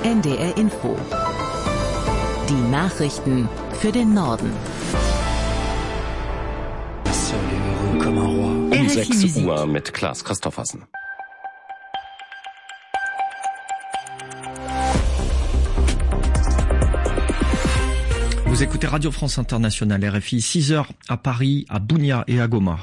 NDR Info. Die Nachrichten für den Norden. Um 6 Uhr mit Klaas Christoffersen. Vous écoutez Radio France Internationale, RFI, 6h à Paris, à Bounia et à Goma.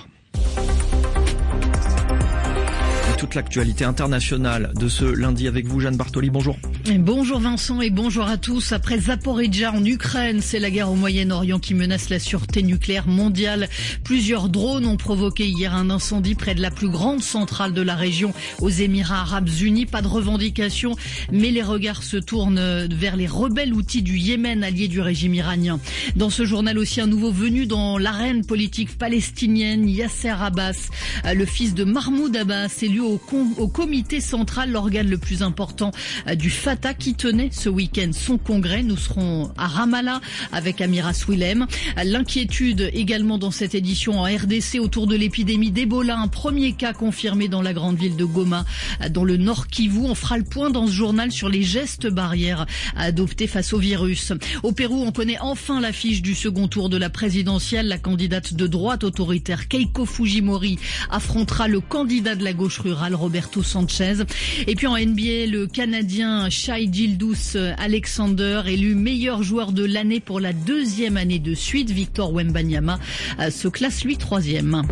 Toute l'actualité internationale de ce lundi avec vous, Jeanne Bartoli, bonjour. Bonjour Vincent et bonjour à tous. Après Zaporijjia en Ukraine, c'est la guerre au Moyen-Orient qui menace la sûreté nucléaire mondiale. Plusieurs drones ont provoqué hier un incendie près de la plus grande centrale de la région aux Émirats Arabes Unis. Pas de revendication, mais les regards se tournent vers les rebelles houthis du Yémen, alliés du régime iranien. Dans ce journal aussi, un nouveau venu dans l'arène politique palestinienne, Yasser Abbas, le fils de Mahmoud Abbas, élu au comité central, l'organe le plus important du Fatah, qui tenait ce week-end son congrès. Nous serons à Ramallah avec Amira Swilem. L'inquiétude également dans cette édition en RDC autour de l'épidémie d'Ebola. Un premier cas confirmé dans la grande ville de Goma, dans le Nord Kivu. On fera le point dans ce journal sur les gestes barrières à adopter face au virus. Au Pérou, on connaît enfin l'affiche du second tour de la présidentielle. La candidate de droite autoritaire Keiko Fujimori affrontera le candidat de la gauche rurale Roberto Sanchez. Et puis en NBA, le Canadien Shai Gilgeous-Alexander, élu meilleur joueur de l'année pour la deuxième année de suite. Victor Wembanyama se classe lui 3e.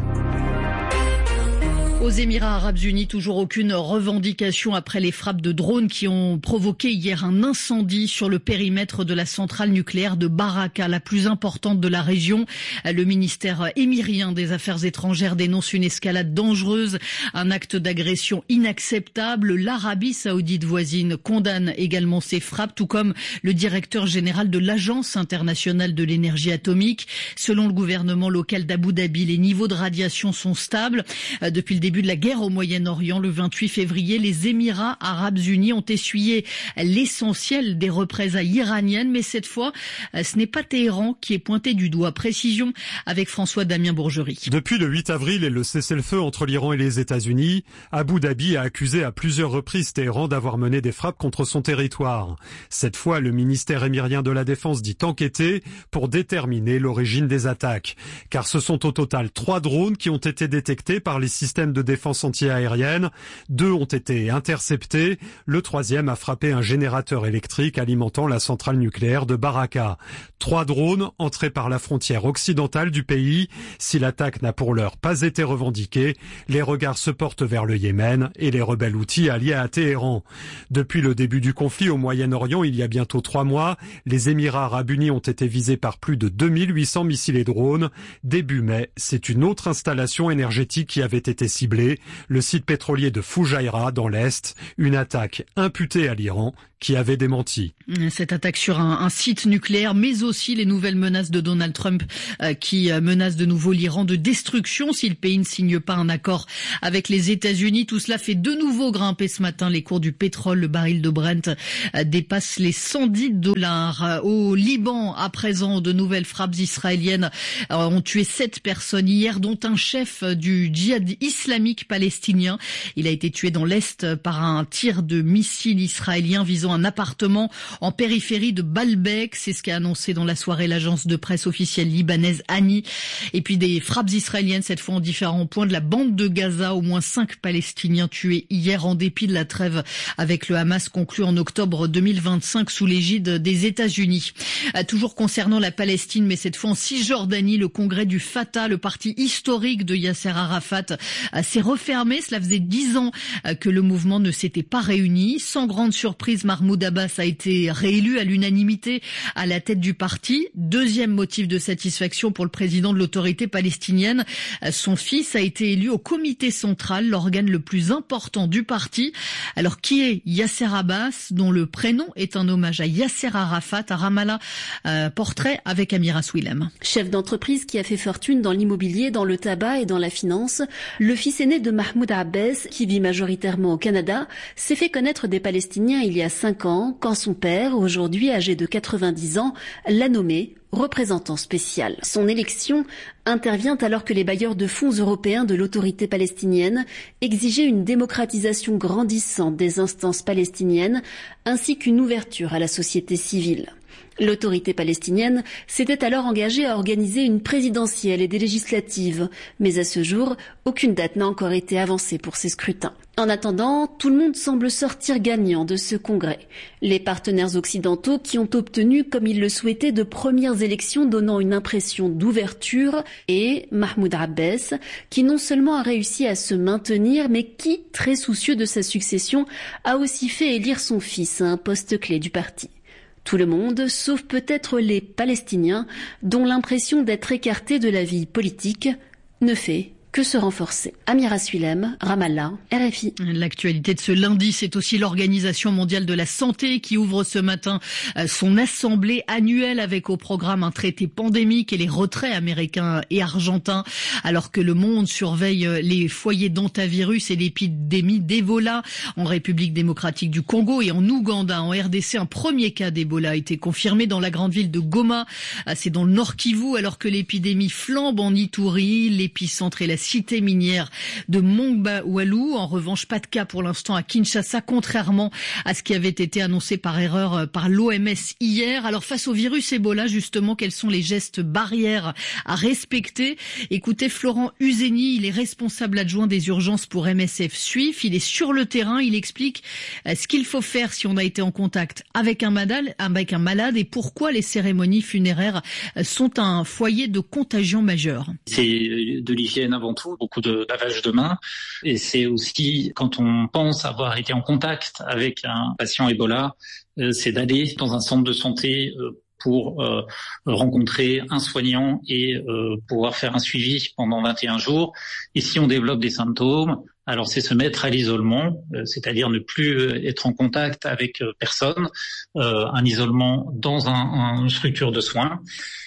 Aux Émirats Arabes Unis, toujours aucune revendication après les frappes de drones qui ont provoqué hier un incendie sur le périmètre de la centrale nucléaire de Baraka, la plus importante de la région. Le ministère émirien des Affaires étrangères dénonce une escalade dangereuse, un acte d'agression inacceptable. L'Arabie saoudite voisine condamne également ces frappes, tout comme le directeur général de l'Agence internationale de l'énergie atomique. Selon le gouvernement local d'Abu Dhabi, les niveaux de radiation sont stables. Depuis le début de la guerre au Moyen-Orient, le 28 février, les Émirats Arabes Unis ont essuyé l'essentiel des représailles iraniennes, mais cette fois, ce n'est pas Téhéran qui est pointé du doigt. Précision avec François-Damien Bourgerie. Depuis le 8 avril et le cessez-le-feu entre l'Iran et les États-Unis, Abu Dhabi a accusé à plusieurs reprises Téhéran d'avoir mené des frappes contre son territoire. Cette fois, le ministère émirien de la Défense dit enquêter pour déterminer l'origine des attaques. Car ce sont au total 3 drones qui ont été détectés par les systèmes de défense anti-aérienne. 2 ont été interceptés. Le 3e a frappé un générateur électrique alimentant la centrale nucléaire de Baraka. 3 drones entrés par la frontière occidentale du pays. Si l'attaque n'a pour l'heure pas été revendiquée, les regards se portent vers le Yémen et les rebelles houthis alliés à Téhéran. Depuis le début du conflit au Moyen-Orient, il y a bientôt 3 mois, les Émirats Arabes Unis ont été visés par plus de 2800 missiles et drones. Début mai, c'est une autre installation énergétique qui avait été ciblée, le site pétrolier de Fujairah dans l'Est, une attaque imputée à l'Iran qui avait démenti. Cette attaque sur un site nucléaire, mais aussi les nouvelles menaces de Donald Trump qui menace de nouveau l'Iran de destruction si le pays ne signe pas un accord avec les États-Unis. Tout cela fait de nouveau grimper ce matin les cours du pétrole. Le baril de Brent dépasse les $110. Au Liban, à présent, de nouvelles frappes israéliennes ont tué 7 personnes hier, dont un chef du djihad islamique palestinien. Il a été tué dans l'Est par un tir de missile israélien visant un appartement en périphérie de Baalbek. C'est ce qu'a annoncé dans la soirée l'agence de presse officielle libanaise Ani. Et puis des frappes israéliennes, cette fois en différents points de la bande de Gaza. Au moins 5 Palestiniens tués hier en dépit de la trêve avec le Hamas conclue en octobre 2025 sous l'égide des États-Unis. Toujours concernant la Palestine, mais cette fois en Cisjordanie, le congrès du Fatah, le parti historique de Yasser Arafat, s'est refermé. Cela faisait 10 ans que le mouvement ne s'était pas réuni. Sans grande surprise, Mahmoud Abbas a été réélu à l'unanimité à la tête du parti. Deuxième motif de satisfaction pour le président de l'autorité palestinienne. Son fils a été élu au comité central, l'organe le plus important du parti. Alors qui est Yasser Abbas, dont le prénom est un hommage à Yasser Arafat, à Ramallah? Portrait avec Amira Swilem. Chef d'entreprise qui a fait fortune dans l'immobilier, dans le tabac et dans la finance, le fils fils aîné de Mahmoud Abbas, qui vit majoritairement au Canada, s'est fait connaître des Palestiniens il y a 5 ans, quand son père, aujourd'hui âgé de 90 ans, l'a nommé représentant spécial. Son élection intervient alors que les bailleurs de fonds européens de l'autorité palestinienne exigeaient une démocratisation grandissante des instances palestiniennes ainsi qu'une ouverture à la société civile. L'autorité palestinienne s'était alors engagée à organiser une présidentielle et des législatives, mais à ce jour, aucune date n'a encore été avancée pour ces scrutins. En attendant, tout le monde semble sortir gagnant de ce congrès. Les partenaires occidentaux qui ont obtenu, comme ils le souhaitaient, de premières élections donnant une impression d'ouverture, et Mahmoud Abbas, qui non seulement a réussi à se maintenir, mais qui, très soucieux de sa succession, a aussi fait élire son fils à un poste clé du parti. Tout le monde, sauf peut-être les Palestiniens, dont l'impression d'être écartés de la vie politique ne fait que se renforcer. Amira Suilem, Ramallah, RFI. L'actualité de ce lundi, c'est aussi l'Organisation mondiale de la santé qui ouvre ce matin son assemblée annuelle avec au programme un traité pandémique et les retraits américains et argentins, alors que le monde surveille les foyers d'hantavirus et l'épidémie d'Ebola en République démocratique du Congo et en Ouganda. En RDC, un premier cas d'Ebola a été confirmé dans la grande ville de Goma. C'est dans le Nord Kivu, alors que l'épidémie flambe en Ituri, l'épicentre et la cité minière de Mongba-Walou. En revanche, pas de cas pour l'instant à Kinshasa, contrairement à ce qui avait été annoncé par erreur par l'OMS hier. Alors face au virus Ebola, justement, quels sont les gestes barrières à respecter? Écoutez Florent Uzeni, il est responsable adjoint des urgences pour MSF Suif. Il est sur le terrain, il explique ce qu'il faut faire si on a été en contact avec un malade et pourquoi les cérémonies funéraires sont un foyer de contagion majeure. C'est de l'hygiène avant tout, beaucoup de lavage de mains, et c'est aussi quand on pense avoir été en contact avec un patient Ebola, c'est d'aller dans un centre de santé pour rencontrer un soignant et pouvoir faire un suivi pendant 21 jours. Et si on développe des symptômes, alors c'est se mettre à l'isolement, c'est-à-dire ne plus être en contact avec personne, un isolement dans une structure de soins.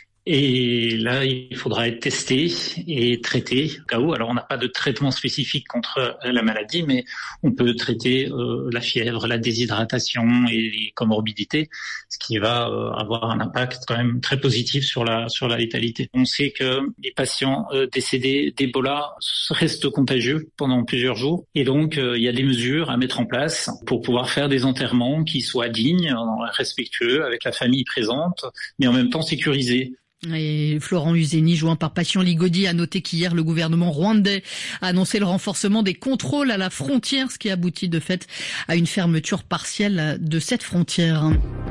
Et là, il faudra être testé et traité au cas où. Alors, on n'a pas de traitement spécifique contre la maladie, mais on peut traiter la fièvre, la déshydratation et les comorbidités, ce qui va avoir un impact quand même très positif sur la létalité. On sait que les patients décédés d'Ebola restent contagieux pendant plusieurs jours, et donc il y a des mesures à mettre en place pour pouvoir faire des enterrements qui soient dignes, respectueux avec la famille présente, mais en même temps sécurisés. Et Florent Uzeni, joint par Patient Ligodi, a noté qu'hier, le gouvernement rwandais a annoncé le renforcement des contrôles à la frontière, ce qui aboutit de fait à une fermeture partielle de cette frontière.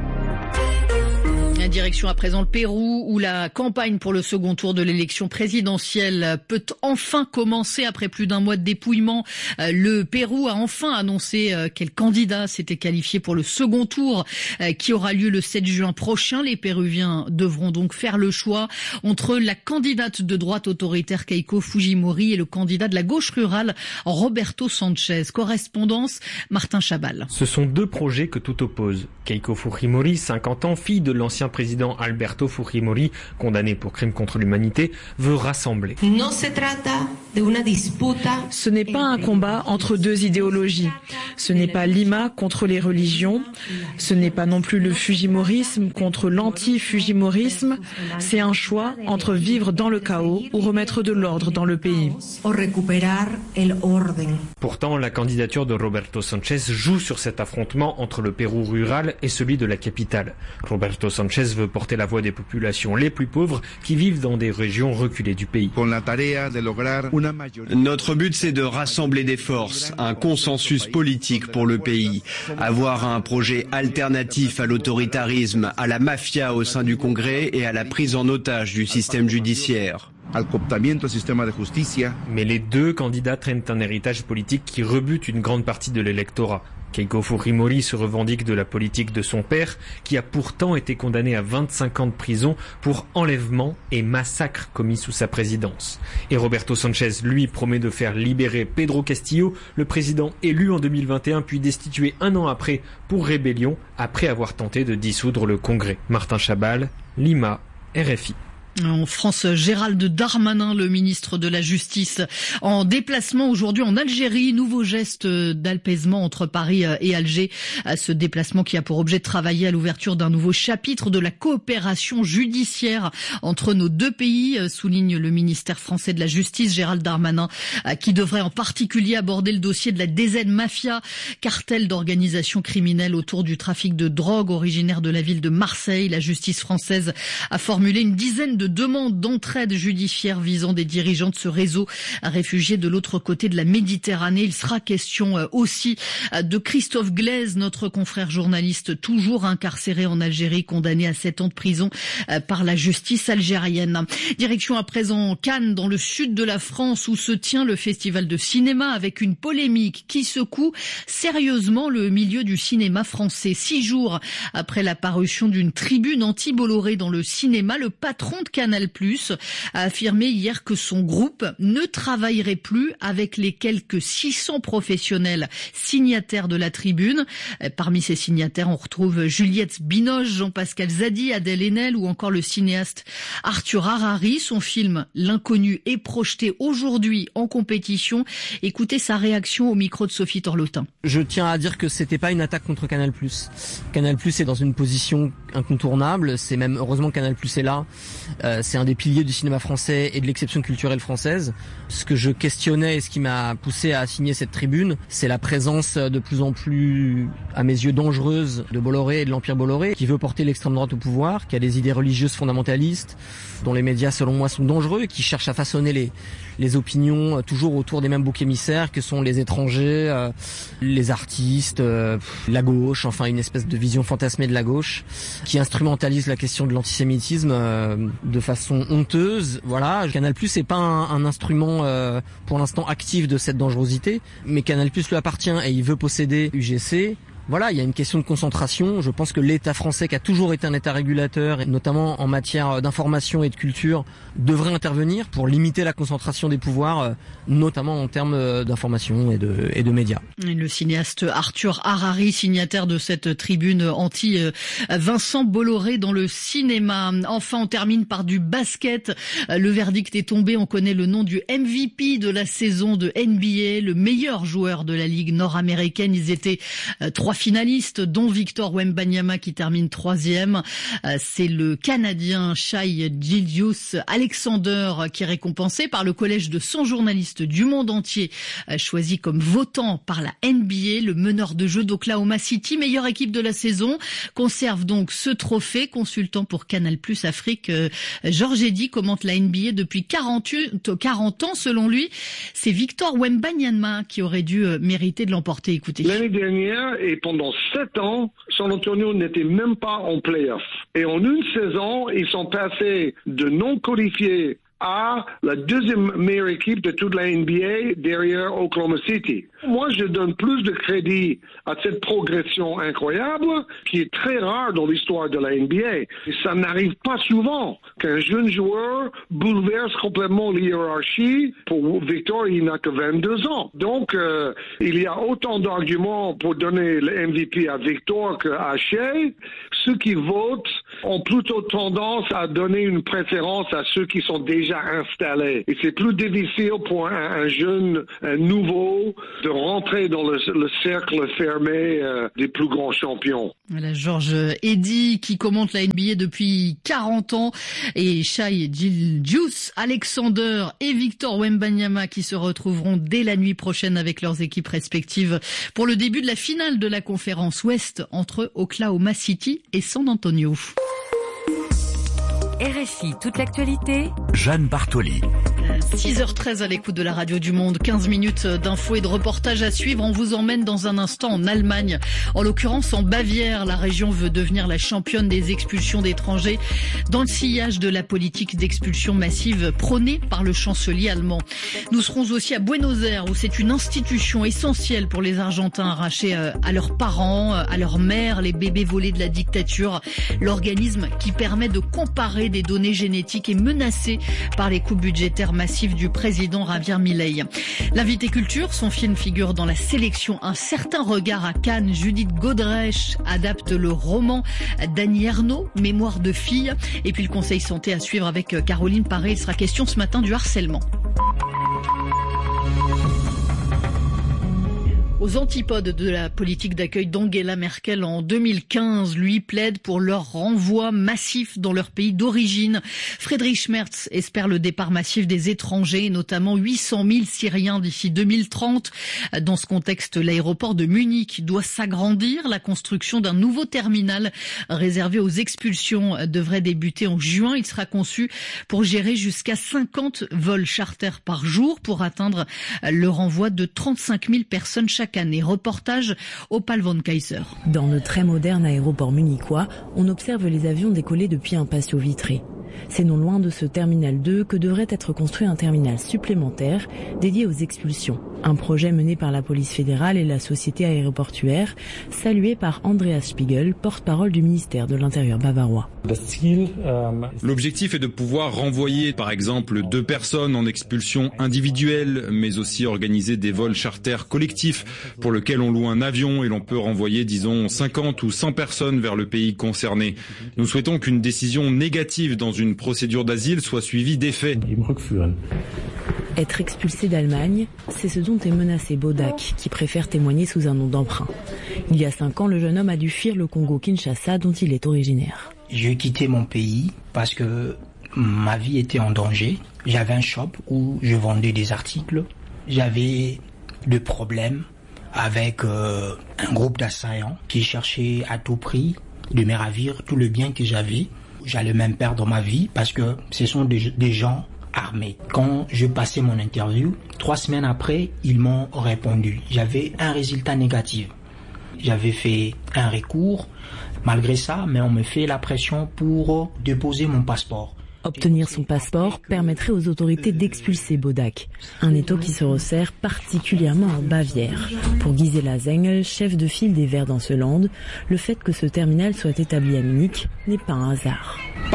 Direction à présent le Pérou, où la campagne pour le second tour de l'élection présidentielle peut enfin commencer après plus d'un mois de dépouillement. Le Pérou a enfin annoncé quel candidat s'était qualifié pour le second tour qui aura lieu le 7 juin prochain. Les Péruviens devront donc faire le choix entre la candidate de droite autoritaire Keiko Fujimori et le candidat de la gauche rurale Roberto Sanchez. Correspondance Martin Chabal. Ce sont deux projets que tout oppose. Keiko Fujimori, 50 ans, fille de l'ancien président Alberto Fujimori, condamné pour crimes contre l'humanité, veut rassembler. Ce n'est pas un combat entre deux idéologies. Ce n'est pas Lima contre les religions. Ce n'est pas non plus le fujimorisme contre l'anti-fujimorisme. C'est un choix entre vivre dans le chaos ou remettre de l'ordre dans le pays. Pourtant, la candidature de Roberto Sanchez joue sur cet affrontement entre le Pérou rural et celui de la capitale. Roberto Sanchez veut porter la voix des populations les plus pauvres qui vivent dans des régions reculées du pays. Notre but, c'est de rassembler des forces, un consensus politique pour le pays, avoir un projet alternatif à l'autoritarisme, à la mafia au sein du Congrès et à la prise en otage du système judiciaire. Mais les deux candidats traînent un héritage politique qui rebute une grande partie de l'électorat. Keiko Fujimori se revendique de la politique de son père, qui a pourtant été condamné à 25 ans de prison pour enlèvement et massacre commis sous sa présidence. Et Roberto Sanchez, lui, promet de faire libérer Pedro Castillo, le président élu en 2021 puis destitué un an après pour rébellion, après avoir tenté de dissoudre le Congrès. Martin Chabal, Lima, RFI. En France, Gérald Darmanin, le ministre de la Justice, en déplacement aujourd'hui en Algérie. Nouveau geste d'apaisement entre Paris et Alger. Ce déplacement qui a pour objet de travailler à l'ouverture d'un nouveau chapitre de la coopération judiciaire entre nos deux pays, souligne le ministère français de la Justice, Gérald Darmanin, qui devrait en particulier aborder le dossier de la DZ Mafia, cartel d'organisation criminelle autour du trafic de drogue originaire de la ville de Marseille. La justice française a formulé une dizaine de demandes d'entraide judiciaire visant des dirigeants de ce réseau réfugiés de l'autre côté de la Méditerranée. Il sera question aussi de Christophe Glaise, notre confrère journaliste toujours incarcéré en Algérie, condamné à 7 ans de prison par la justice algérienne. Direction à présent Cannes, dans le sud de la France, où se tient le festival de cinéma avec une polémique qui secoue sérieusement le milieu du cinéma français. 6 jours après la parution d'une tribune anti-Bolloré dans le cinéma, le patron de Canal+ a affirmé hier que son groupe ne travaillerait plus avec les quelques 600 professionnels signataires de la tribune. Parmi ces signataires, on retrouve Juliette Binoche, Jean-Pascal Zadi, Adèle Haenel ou encore le cinéaste Arthur Harari. Son film L'Inconnu est projeté aujourd'hui en compétition. Écoutez sa réaction au micro de Sophie Torlotin. Je tiens à dire que c'était pas une attaque contre Canal+. Canal+ est dans une position incontournable. C'est même heureusement Canal+ est là. C'est un des piliers du cinéma français et de l'exception culturelle française. Ce que je questionnais et ce qui m'a poussé à signer cette tribune, c'est la présence de plus en plus, à mes yeux, dangereuse de Bolloré et de l'Empire Bolloré, qui veut porter l'extrême droite au pouvoir, qui a des idées religieuses fondamentalistes, dont les médias, selon moi, sont dangereux, qui cherchent à façonner les opinions toujours autour des mêmes boucs émissaires que sont les étrangers, les artistes, la gauche, enfin une espèce de vision fantasmée de la gauche, qui instrumentalise la question de l'antisémitisme de façon honteuse. Voilà, Canal+ n'est pas un instrument pour l'instant actif de cette dangerosité, mais Canal+ lui appartient et il veut posséder UGC. Voilà, il y a une question de concentration. Je pense que l'État français, qui a toujours été un État régulateur, notamment en matière d'information et de culture, devrait intervenir pour limiter la concentration des pouvoirs, notamment en termes d'information et de médias. Le cinéaste Arthur Harari, signataire de cette tribune anti-Vincent Bolloré dans le cinéma. Enfin, on termine par du basket. Le verdict est tombé. On connaît le nom du MVP de la saison de NBA, le meilleur joueur de la Ligue nord-américaine. Ils étaient 3 finalistes, dont Victor Wembanyama qui termine 3e. C'est le Canadien Shai Gilgeous-Alexander qui est récompensé par le collège de 100 journalistes du monde entier, choisi comme votant par la NBA. Le meneur de jeu d'Oklahoma City, meilleure équipe de la saison, conserve donc ce trophée. Consultant pour Canal+ Afrique, Georges Eddy commente la NBA depuis 40 ans. Selon lui, c'est Victor Wembanyama qui aurait dû mériter de l'emporter. Écoutez. L'année dernière, et pendant 7 ans, San Antonio n'était même pas en play-off. Et en une saison, ils sont passés de non qualifiés à la deuxième meilleure équipe de toute la NBA derrière Oklahoma City. Moi, je donne plus de crédit à cette progression incroyable qui est très rare dans l'histoire de la NBA. Et ça n'arrive pas souvent qu'un jeune joueur bouleverse complètement l'hiérarchie. Pour Victor, il n'a que 22 ans. Donc, il y a autant d'arguments pour donner le MVP à Victor qu'à Shai. Ceux qui votent ont plutôt tendance à donner une préférence à ceux qui sont déjà installés. Et c'est plus difficile pour un jeune, un nouveau, de rentrer dans le cercle fermé des plus grands champions. Voilà, Georges Eddy qui commente la NBA depuis 40 ans et Shai Gilgeous-Alexander et Victor Wembanyama qui se retrouveront dès la nuit prochaine avec leurs équipes respectives pour le début de la finale de la conférence Ouest entre Oklahoma City et San Antonio. RFI, toute l'actualité. Jeanne Bartoli. 6h13 à l'écoute de la radio du Monde, 15 minutes d'infos et de reportages à suivre. On vous emmène dans un instant en Allemagne, en l'occurrence en Bavière. La région veut devenir la championne des expulsions d'étrangers dans le sillage de la politique d'expulsion massive prônée par le chancelier allemand. Nous serons aussi à Buenos Aires où c'est une institution essentielle pour les Argentins arrachés à leurs parents, à leurs mères, les bébés volés de la dictature. L'organisme qui permet de comparer des données génétiques est menacé par les coupes budgétaires départ massif du président Javier Milei. L'invité culture, son film figure dans la sélection Un certain regard à Cannes. Judith Godrèche adapte le roman d'Annie Ernaux, Mémoire de fille. Et puis le conseil santé à suivre avec Caroline Paré. Il sera question ce matin du harcèlement. Aux antipodes de la politique d'accueil d'Angela Merkel en 2015, lui plaide pour leur renvoi massif dans leur pays d'origine. Friedrich Merz espère le départ massif des étrangers, notamment 800 000 Syriens d'ici 2030. Dans ce contexte, l'aéroport de Munich doit s'agrandir. La construction d'un nouveau terminal réservé aux expulsions devrait débuter en juin. Il sera conçu pour gérer jusqu'à 50 vols charters par jour pour atteindre le renvoi de 35 000 personnes chaque année. Reportage Opal von Kaiser. Dans le très moderne aéroport munichois, on observe les avions décoller depuis un patio vitré. C'est non loin de ce terminal 2 que devrait être construit un terminal supplémentaire dédié aux expulsions. Un projet mené par la police fédérale et la société aéroportuaire, salué par Andreas Spiegel, porte-parole du ministère de l'Intérieur bavarois. L'objectif est de pouvoir renvoyer par exemple 2 personnes en expulsion individuelle, mais aussi organiser des vols charters collectifs pour lesquels on loue un avion et l'on peut renvoyer, disons, 50 ou 100 personnes vers le pays concerné. Nous souhaitons qu'une décision négative dans une procédure d'asile soit suivie d'effets. Être expulsé d'Allemagne, c'est ce dont est menacé Bodak, qui préfère témoigner sous un nom d'emprunt. Il y a 5 ans, le jeune homme a dû fuir le Congo-Kinshasa dont il est originaire. J'ai quitté mon pays parce que ma vie était en danger. J'avais un shop où je vendais des articles. J'avais des problèmes avec un groupe d'assaillants qui cherchaient à tout prix de me ravir tout le bien que j'avais. J'allais même perdre ma vie parce que ce sont des gens armés. Quand je passais mon interview, 3 semaines après, ils m'ont répondu. J'avais un résultat négatif. J'avais fait un recours. Malgré ça, mais on me fait la pression pour déposer mon passeport. Obtenir son passeport permettrait aux autorités d'expulser Bodak, un étau qui se resserre particulièrement en Bavière. Pour Gisela Zengel, chef de file des Verts dans ce land, le fait que ce terminal soit établi à Munich n'est pas un hasard.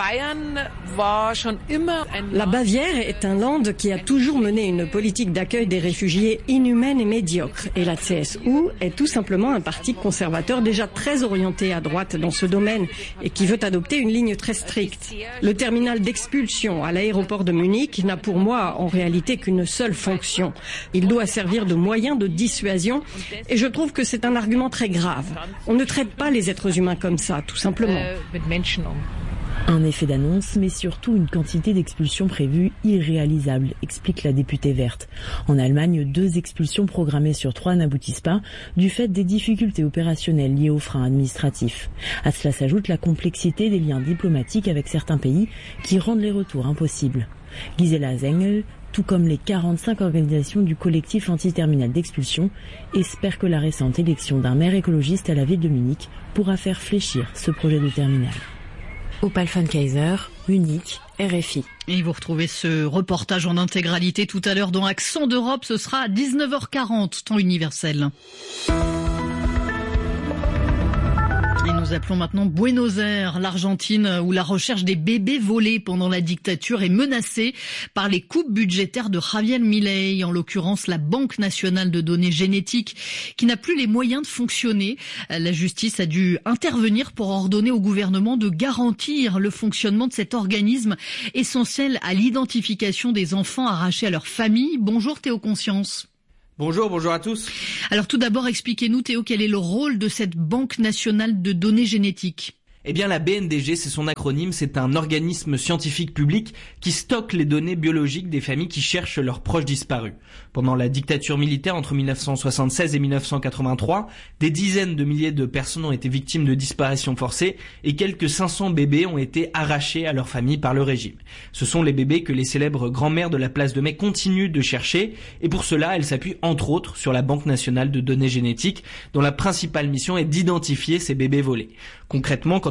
La Bavière est un land qui a toujours mené une politique d'accueil des réfugiés inhumaine et médiocre. Et la CSU est tout simplement un parti conservateur déjà très orienté à droite dans ce domaine et qui veut adopter une ligne très stricte. Le terminal d'expulsion à l'aéroport de Munich n'a pour moi en réalité qu'une seule fonction. Il doit servir de moyen de dissuasion et je trouve que c'est un argument très grave. On ne traite pas les êtres humains comme ça, tout simplement. Un effet d'annonce, mais surtout une quantité d'expulsions prévues irréalisable, explique la députée verte. En Allemagne, 2 expulsions programmées sur 3 n'aboutissent pas, du fait des difficultés opérationnelles liées aux freins administratifs. À cela s'ajoute la complexité des liens diplomatiques avec certains pays qui rendent les retours impossibles. Gisela Zengel, tout comme les 45 organisations du collectif anti-terminal d'expulsion, espère que la récente élection d'un maire écologiste à la ville de Munich pourra faire fléchir ce projet de terminal. Opal von Kaiser, Munich, RFI. Et vous retrouvez ce reportage en intégralité tout à l'heure dans Accent d'Europe. Ce sera à 19h40, temps universel. Et nous appelons maintenant Buenos Aires, l'Argentine, où la recherche des bébés volés pendant la dictature est menacée par les coupes budgétaires de Javier Milei, en l'occurrence la Banque nationale de données génétiques, qui n'a plus les moyens de fonctionner. La justice a dû intervenir pour ordonner au gouvernement de garantir le fonctionnement de cet organisme essentiel à l'identification des enfants arrachés à leur famille. Bonjour Théo Conscience. Bonjour à tous. Alors tout d'abord, expliquez-nous Théo, quel est le rôle de cette Banque nationale de données génétiques ? Eh bien, la BNDG, c'est son acronyme, c'est un organisme scientifique public qui stocke les données biologiques des familles qui cherchent leurs proches disparus. Pendant la dictature militaire entre 1976 et 1983, des dizaines de milliers de personnes ont été victimes de disparitions forcées et quelques 500 bébés ont été arrachés à leur famille par le régime. Ce sont les bébés que les célèbres grands-mères de la place de Mai continuent de chercher et pour cela, elles s'appuient entre autres sur la Banque nationale de données génétiques dont la principale mission est d'identifier ces bébés volés. Concrètement, quand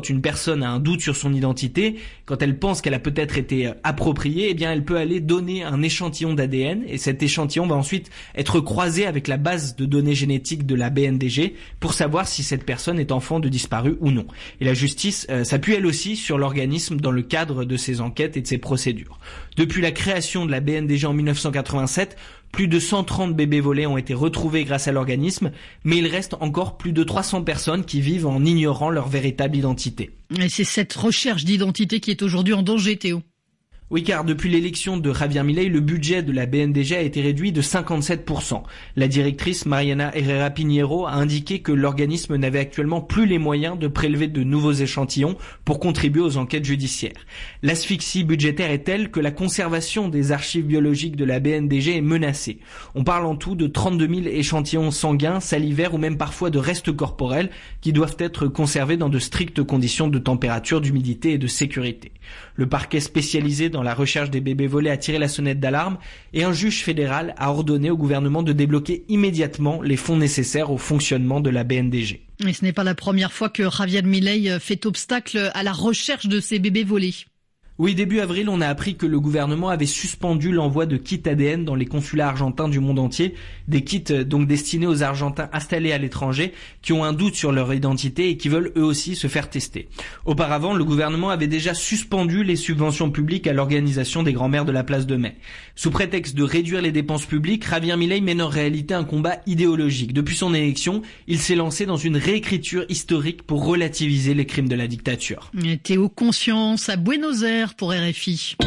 quand une personne a un doute sur son identité, quand elle pense qu'elle a peut-être été appropriée, eh bien elle peut aller donner un échantillon d'ADN et cet échantillon va ensuite être croisé avec la base de données génétiques de la BNDG pour savoir si cette personne est enfant de disparu ou non. Et la justice s'appuie elle aussi sur l'organisme dans le cadre de ses enquêtes et de ses procédures. Depuis la création de la BNDG en 1987, plus de 130 bébés volés ont été retrouvés grâce à l'organisme, mais il reste encore plus de 300 personnes qui vivent en ignorant leur véritable identité. Et c'est cette recherche d'identité qui est aujourd'hui en danger, Théo. Oui, car depuis l'élection de Javier Milei, le budget de la BNDG a été réduit de 57%. La directrice Mariana Herrera Pinheiro a indiqué que l'organisme n'avait actuellement plus les moyens de prélever de nouveaux échantillons pour contribuer aux enquêtes judiciaires. L'asphyxie budgétaire est telle que la conservation des archives biologiques de la BNDG est menacée. On parle en tout de 32 000 échantillons sanguins, salivaires ou même parfois de restes corporels qui doivent être conservés dans de strictes conditions de température, d'humidité et de sécurité. Le parquet spécialisé dans la recherche des bébés volés a tiré la sonnette d'alarme et un juge fédéral a ordonné au gouvernement de débloquer immédiatement les fonds nécessaires au fonctionnement de la BNDG. Et ce n'est pas la première fois que Javier Milei fait obstacle à la recherche de ces bébés volés. Oui, début avril, on a appris que le gouvernement avait suspendu l'envoi de kits ADN dans les consulats argentins du monde entier, des kits donc destinés aux Argentins installés à l'étranger qui ont un doute sur leur identité et qui veulent eux aussi se faire tester. Auparavant, le gouvernement avait déjà suspendu les subventions publiques à l'organisation des grands-mères de la place de Mai. Sous prétexte de réduire les dépenses publiques, Javier Milei mène en réalité un combat idéologique. Depuis son élection, il s'est lancé dans une réécriture historique pour relativiser les crimes de la dictature. Et Théo Conscience à Buenos Aires pour RFI.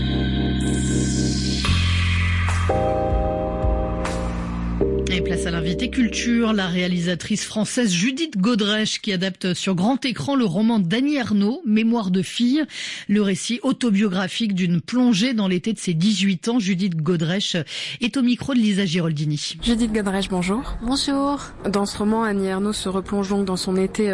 Et place à l'invité culture, la réalisatrice française Judith Godrèche qui adapte sur grand écran le roman d'Annie Ernaux, Mémoire de fille, le récit autobiographique d'une plongée dans l'été de ses 18 ans. Judith Godrèche est au micro de Lisa Girolini. Judith Godrèche, bonjour. Bonjour. Dans ce roman, Annie Ernaux se replonge donc dans son été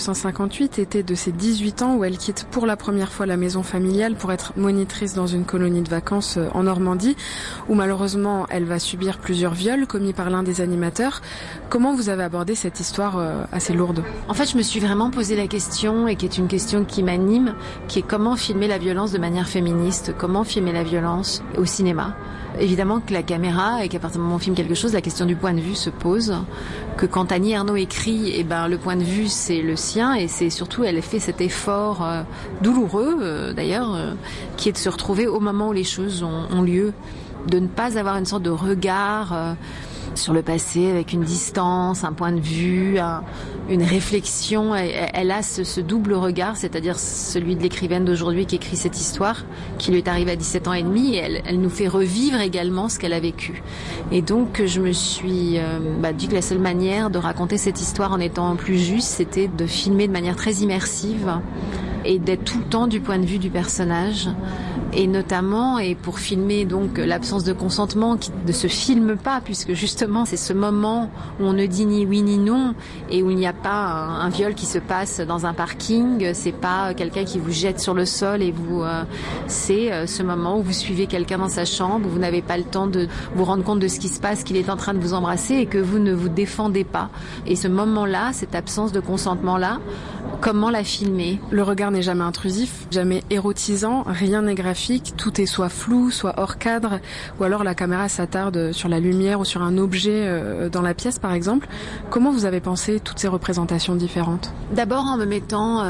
1958, été de ses 18 ans où elle quitte pour la première fois la maison familiale pour être monitrice dans une colonie de vacances en Normandie, où malheureusement elle va subir plusieurs viols commis par l'un des animateurs. Comment vous avez abordé cette histoire assez lourde ? En fait, je me suis vraiment posé la question, et qui est une question qui m'anime, qui est comment filmer la violence de manière féministe, comment filmer la violence au cinéma. Évidemment que la caméra, et qu'à partir du moment où on filme quelque chose, la question du point de vue se pose, que quand Annie Ernaux écrit, le point de vue c'est le sien, et c'est surtout, elle fait cet effort douloureux d'ailleurs, qui est de se retrouver au moment où les choses ont lieu, de ne pas avoir une sorte de regard sur le passé avec une distance, un point de vue, une réflexion. Elle a ce double regard, c'est-à-dire celui de l'écrivaine d'aujourd'hui qui écrit cette histoire, qui lui est arrivée à 17 ans et demi, et elle nous fait revivre également ce qu'elle a vécu. Et donc je me suis dit que la seule manière de raconter cette histoire en étant plus juste, c'était de filmer de manière très immersive et d'être tout le temps du point de vue du personnage. Et notamment, et pour filmer donc l'absence de consentement qui ne se filme pas, puisque justement c'est ce moment où on ne dit ni oui ni non, et où il n'y a pas un viol qui se passe dans un parking, c'est pas quelqu'un qui vous jette sur le sol et vous, c'est ce moment où vous suivez quelqu'un dans sa chambre, où vous n'avez pas le temps de vous rendre compte de ce qui se passe, qu'il est en train de vous embrasser et que vous ne vous défendez pas. Et ce moment-là, cette absence de consentement-là, comment la filmer ? Le regard n'est jamais intrusif, jamais érotisant, rien n'est graphique, tout est soit flou, soit hors cadre, ou alors la caméra s'attarde sur la lumière ou sur un objet dans la pièce par exemple. Comment vous avez pensé toutes ces représentations différentes ? D'abord en me mettant,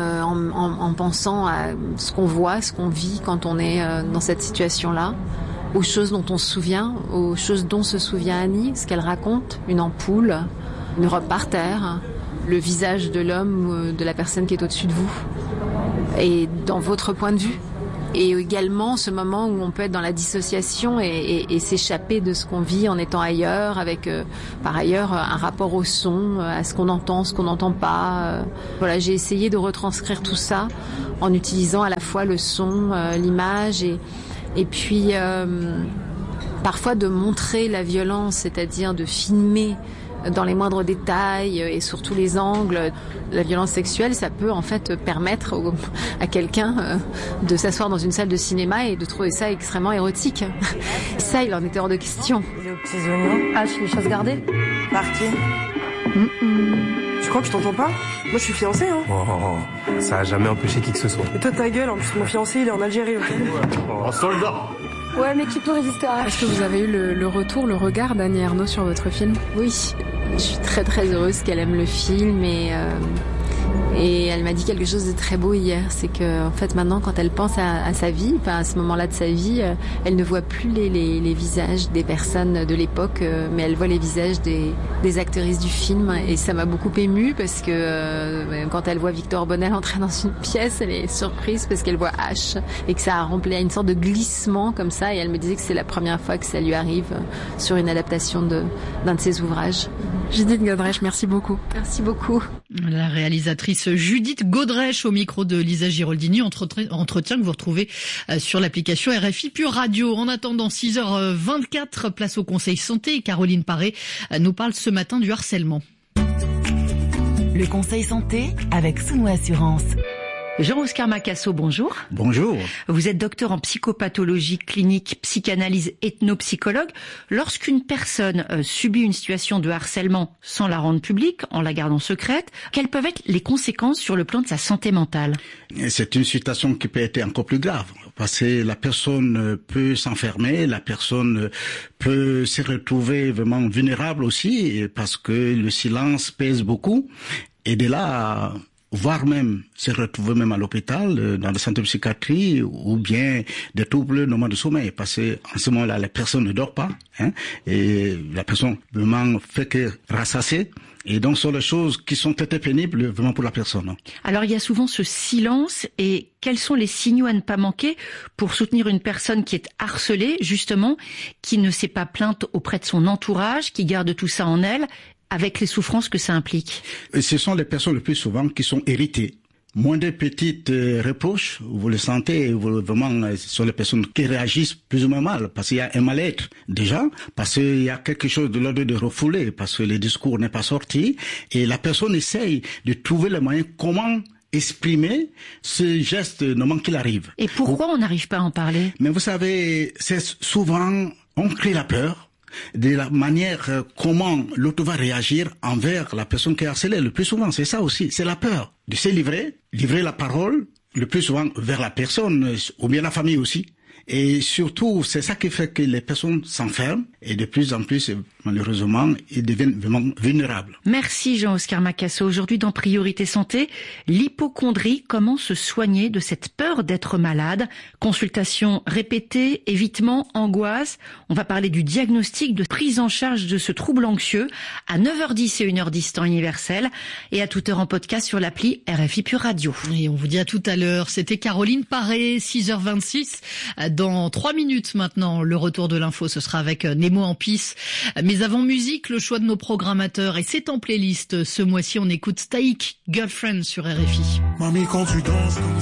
en pensant à ce qu'on voit, ce qu'on vit quand on est dans cette situation-là, aux choses dont on se souvient, aux choses dont se souvient Annie, ce qu'elle raconte, une ampoule, une robe par terre, le visage de l'homme ou de la personne qui est au-dessus de vous, et dans votre point de vue. Et également ce moment où on peut être dans la dissociation et s'échapper de ce qu'on vit en étant ailleurs, avec par ailleurs un rapport au son, à ce qu'on entend, ce qu'on n'entend pas. Voilà, j'ai essayé de retranscrire tout ça en utilisant à la fois le son, l'image et puis parfois de montrer la violence, c'est-à-dire de filmer dans les moindres détails et sur tous les angles. La violence sexuelle, ça peut en fait permettre à quelqu'un de s'asseoir dans une salle de cinéma et de trouver ça extrêmement érotique. Ça, il en était hors de question. Les petits oignons. Hache les choses gardées. Parti. Tu Tu crois que je t'entends pas? Moi, je suis fiancé, hein. Oh, ça a jamais empêché qui que ce soit. Et toi, ta gueule, en plus, mon fiancé, il est en Algérie, ok? Oh, soldat. Ouais, mais qui peut résister à... Est-ce que vous avez eu le retour, le regard d'Annie Ernaux sur votre film? Oui, je suis très très heureuse qu'elle aime le film et elle m'a dit quelque chose de très beau hier, c'est que en fait maintenant quand elle pense à sa vie, à ce moment-là de sa vie, elle ne voit plus les visages des personnes de l'époque, mais elle voit les visages des actrices du film et ça m'a beaucoup émue parce que quand elle voit Victor Bonnel entrer dans une pièce, elle est surprise parce qu'elle voit H et que ça a rempli à une sorte de glissement comme ça et elle me disait que c'est la première fois que ça lui arrive sur une adaptation d'un de ses ouvrages. Judith Godrèche, merci beaucoup. Merci beaucoup. La réalisatrice Judith Godrèche au micro de Lisa Giraldini, entretien que vous retrouvez sur l'application RFI Pure Radio. En attendant 6h24, place au Conseil Santé et Caroline Paré nous parle ce matin du harcèlement. Le Conseil Santé avec Souno Assurance. Jean-Oscar Macasso, bonjour. Bonjour. Vous êtes docteur en psychopathologie clinique, psychanalyse, ethnopsychologue. Lorsqu'une personne subit une situation de harcèlement sans la rendre publique, en la gardant secrète, quelles peuvent être les conséquences sur le plan de sa santé mentale? C'est une situation qui peut être encore plus grave, parce que la personne peut s'enfermer, la personne peut se retrouver vraiment vulnérable aussi, parce que le silence pèse beaucoup, et de là voire même se retrouver même à l'hôpital, dans le centre de psychiatrie, ou bien des troubles normaux de sommeil, parce que en ce moment-là, la personne ne dort pas, et la personne vraiment fait que rassasier. Et donc, ce sont les choses qui sont très pénibles vraiment pour la personne. Alors, il y a souvent ce silence, et quels sont les signaux à ne pas manquer pour soutenir une personne qui est harcelée, justement, qui ne s'est pas plainte auprès de son entourage, qui garde tout ça en elle, avec les souffrances que ça implique? Ce sont les personnes le plus souvent qui sont héritées. Moins de petites reproches, vous le sentez, vraiment, ce sont les personnes qui réagissent plus ou moins mal, parce qu'il y a un mal-être déjà, parce qu'il y a quelque chose de l'ordre de refouler, parce que le discours n'est pas sorti, et la personne essaye de trouver le moyen comment exprimer ce geste normalement qu'il arrive. Et pourquoi on n'arrive pas à en parler? Mais vous savez, c'est souvent, on crée la peur de la manière comment l'autre va réagir envers la personne qui est harcelée. Le plus souvent, c'est ça aussi, c'est la peur de se livrer la parole, le plus souvent vers la personne, ou bien la famille aussi. Et surtout, c'est ça qui fait que les personnes s'enferment et de plus en plus, malheureusement, ils deviennent vraiment vulnérables. Merci Jean-Oscar Macasso. Aujourd'hui, dans Priorité Santé, l'hypocondrie, comment se soigner de cette peur d'être malade? Consultation répétée, évitement, angoisse. On va parler du diagnostic, de prise en charge de ce trouble anxieux à 9h10 et 1h10 temps universel et à toute heure en podcast sur l'appli RFI Pure Radio. Et on vous dit à tout à l'heure. C'était Caroline Paré, 6h26. Dans 3 minutes maintenant, le retour de l'info, ce sera avec Nemo en pisse. Mais avant musique, le choix de nos programmateurs, et c'est en playlist. Ce mois-ci, on écoute Staïk, Girlfriend sur RFI. Mamie, quand tu danses